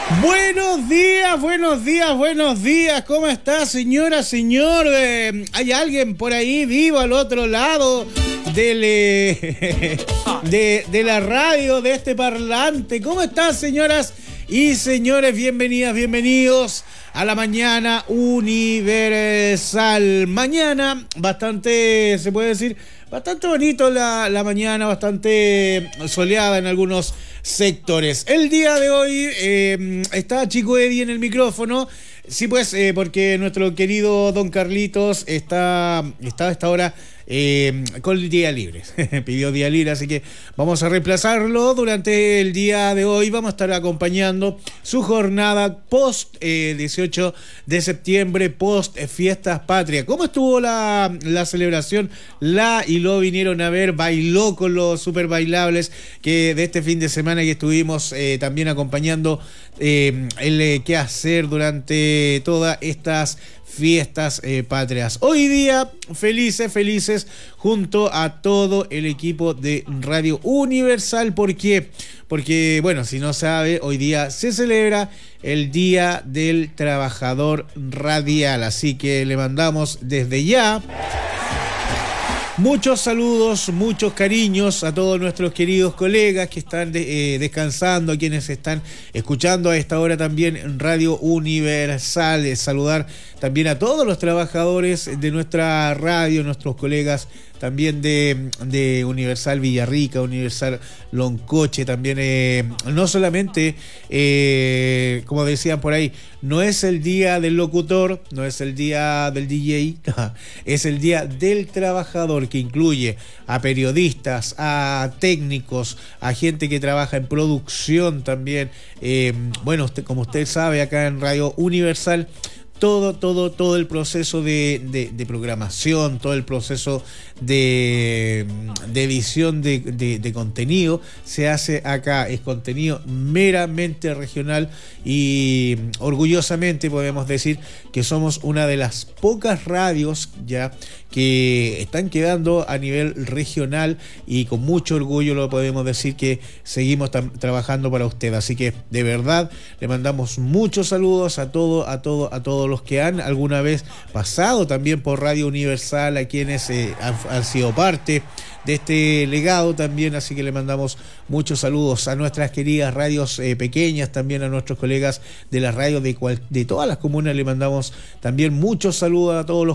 Buenos días, buenos días, buenos días. ¿Cómo está, señora, señor? ¿Hay alguien por ahí vivo al otro lado de la radio, de este parlante? ¿Cómo están, señoras y señores? Bienvenidas, bienvenidos a la mañana universal. Mañana bastante, se puede decir, bastante bonito la mañana, bastante soleada en algunos sectores. El día de hoy está Chico Eddie en el micrófono. Sí, pues, porque nuestro querido Don Carlitos está a esta hora con el día libre. Pidió día libre, así que vamos a reemplazarlo durante el día de hoy. Vamos a estar acompañando su jornada post 18 de septiembre, post fiestas patria. ¿Cómo estuvo la celebración? Y lo vinieron a ver, bailó con los super bailables que de este fin de semana que estuvimos también acompañando el qué hacer durante todas estas fiestas patrias. Hoy día felices junto a todo el equipo de Radio Universal. ¿Por qué? Porque, bueno, si no sabe, hoy día se celebra el Día del Trabajador Radial, así que le mandamos desde ya muchos saludos, muchos cariños a todos nuestros queridos colegas que están descansando, a quienes están escuchando a esta hora también en Radio Universal. Saludar también a todos los trabajadores de nuestra radio, nuestros colegas también de Universal Villarrica, Universal Loncoche, también no solamente, como decían por ahí, no es el día del locutor, no es el día del DJ, es el día del trabajador, que incluye a periodistas, a técnicos, a gente que trabaja en producción también. Bueno, como usted sabe, acá en Radio Universal, todo el proceso de programación, todo el proceso de edición de contenido se hace acá. Es contenido meramente regional y orgullosamente podemos decir que somos una de las pocas radios ya que están quedando a nivel regional, y con mucho orgullo lo podemos decir que seguimos trabajando para usted. Así que de verdad le mandamos muchos saludos a todos los que han alguna vez pasado también por Radio Universal, a quienes han sido parte de este legado también. Así que le mandamos muchos saludos a nuestras queridas radios pequeñas, también a nuestros colegas de las radios de todas las comunas. Le mandamos también muchos saludos a todos los